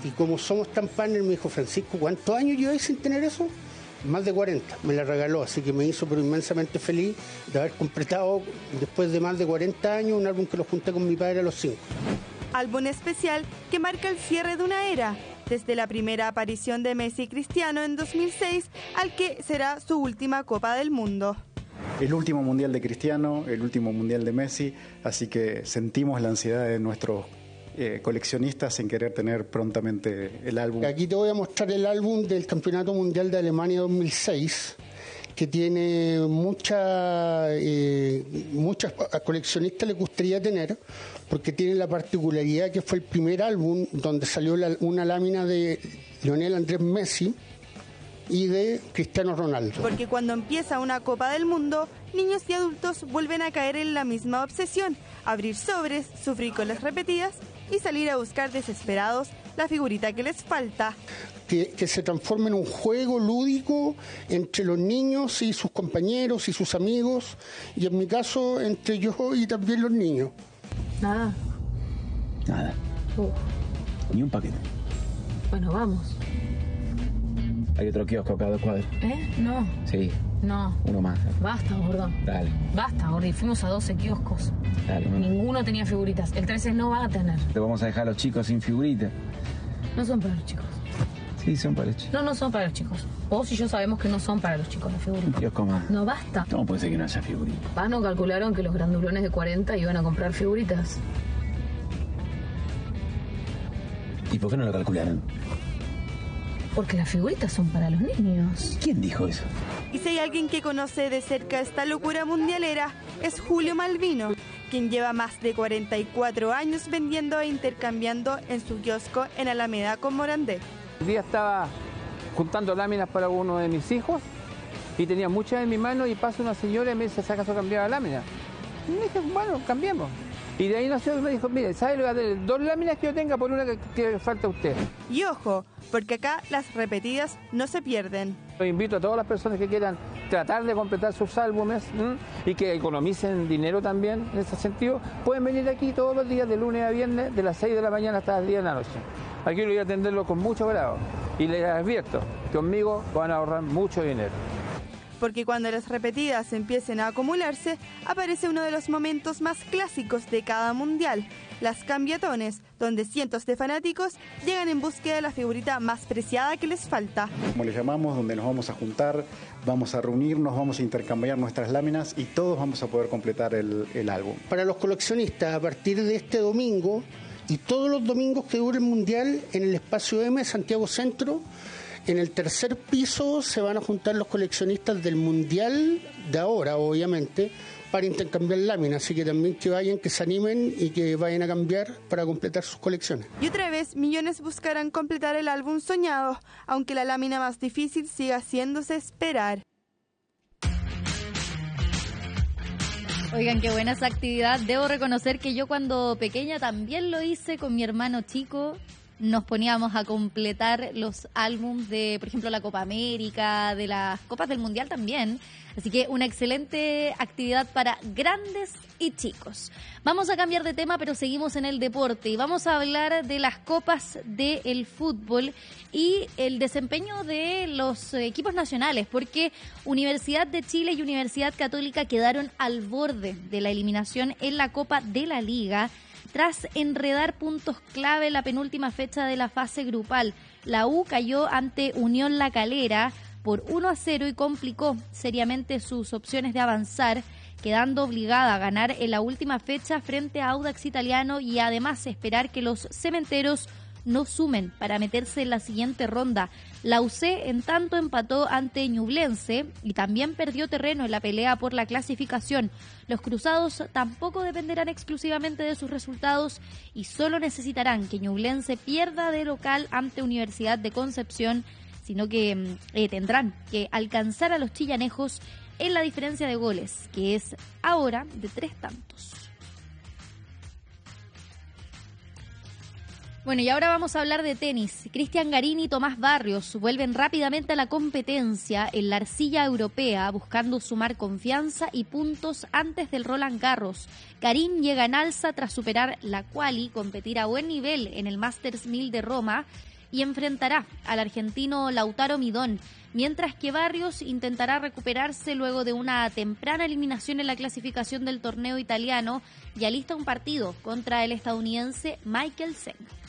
Y como somos tan partner, me dijo, Francisco, ¿cuántos años lleváis sin tener eso? Más de 40, me la regaló, así que me hizo pero inmensamente feliz de haber completado, después de más de 40 años, un álbum que lo junté con mi padre a los 5. Álbum especial que marca el cierre de una era, desde la primera aparición de Messi y Cristiano en 2006 al que será su última Copa del Mundo. El último Mundial de Cristiano, el último Mundial de Messi, así que sentimos la ansiedad de nuestros coleccionistas en querer tener prontamente el álbum. Aquí te voy a mostrar el álbum del Campeonato Mundial de Alemania 2006, que tiene muchas coleccionistas les gustaría tener, porque tiene la particularidad que fue el primer álbum donde salió una lámina de Lionel Andrés Messi y de Cristiano Ronaldo. Porque cuando empieza una Copa del Mundo, niños y adultos vuelven a caer en la misma obsesión, abrir sobres, sufrir con las repetidas y salir a buscar desesperados la figurita que les falta. Que se transforme en un juego lúdico entre los niños y sus compañeros y sus amigos, y en mi caso entre yo y también los niños. Nada. Ni un paquete. Bueno, vamos. Hay otro kiosco acá a 2 cuadras. No. Sí. No. Uno más. Basta, gordo. Dale. Basta, gordo. Y fuimos a 12 kioscos. Dale. Ninguno tenía figuritas. El 13 no va a tener. Te vamos a dejar a los chicos sin figuritas. No son para los chicos. Sí, son para los chicos. No son para los chicos. Vos y yo sabemos que no son para los chicos las figuritas. Un kiosco más. No basta. ¿Cómo puede ser que no haya figuritas? ¿No calcularon que los grandulones de 40 iban a comprar figuritas? ¿Y por qué no lo calcularon? Porque las figuritas son para los niños. ¿Quién dijo eso? Y si hay alguien que conoce de cerca esta locura mundialera, es Julio Malvino, quien lleva más de 44 años vendiendo e intercambiando en su kiosco en Alameda con Morandé. El día estaba juntando láminas para uno de mis hijos y tenía muchas en mi mano y pasa una señora y me dice, ¿acaso cambiaba láminas? Y me dije, bueno, cambiemos. Y de ahí nació y me dijo, mire, ¿sabe lo que hacer? 2 láminas que yo tenga por una que falta a usted. Y ojo, porque acá las repetidas no se pierden. Los invito a todas las personas que quieran tratar de completar sus álbumes y que economicen dinero también en ese sentido, pueden venir aquí todos los días de lunes a viernes de las 6 de la mañana hasta las 10 de la noche. Aquí lo voy a atenderlo con mucho agrado y les advierto que conmigo van a ahorrar mucho dinero. Porque cuando las repetidas empiecen a acumularse, aparece uno de los momentos más clásicos de cada mundial, las cambiatones, donde cientos de fanáticos llegan en búsqueda de la figurita más preciada que les falta. Como le llamamos, donde nos vamos a juntar, vamos a reunirnos, vamos a intercambiar nuestras láminas y todos vamos a poder completar el álbum. Para los coleccionistas, a partir de este domingo y todos los domingos que dure el mundial, en el Espacio M, Santiago Centro, en el tercer piso se van a juntar los coleccionistas del mundial de ahora, obviamente, para intercambiar láminas, así que también que vayan, que se animen y que vayan a cambiar para completar sus colecciones. Y otra vez, millones buscarán completar el álbum soñado, aunque la lámina más difícil siga haciéndose esperar. Oigan, qué buena esa actividad. Debo reconocer que yo cuando pequeña también lo hice con mi hermano chico. Nos poníamos a completar los álbums de, por ejemplo, la Copa América, de las Copas del Mundial también. Así que una excelente actividad para grandes y chicos. Vamos a cambiar de tema, pero seguimos en el deporte y vamos a hablar de las copas del fútbol y el desempeño de los equipos nacionales, porque Universidad de Chile y Universidad Católica quedaron al borde de la eliminación en la Copa de la Liga, tras enredar puntos clave en la penúltima fecha de la fase grupal. La U cayó ante Unión La Calera por 1-0 y complicó seriamente sus opciones de avanzar, quedando obligada a ganar en la última fecha frente a Audax Italiano y además esperar que los cementeros no sumen para meterse en la siguiente ronda. La UC, en tanto, empató ante Ñublense y también perdió terreno en la pelea por la clasificación. Los cruzados tampoco dependerán exclusivamente de sus resultados y solo necesitarán que Ñublense pierda de local ante Universidad de Concepción, sino que tendrán que alcanzar a los chillanejos en la diferencia de goles, que es ahora de 3 tantos. Bueno, y ahora vamos a hablar de tenis. Cristian Garín y Tomás Barrios vuelven rápidamente a la competencia en la arcilla europea, buscando sumar confianza y puntos antes del Roland Garros. Garín llega en alza tras superar la quali, competir a buen nivel en el Masters 1000 de Roma, y enfrentará al argentino Lautaro Midón, mientras que Barrios intentará recuperarse luego de una temprana eliminación en la clasificación del torneo italiano y alista un partido contra el estadounidense Michael Seng.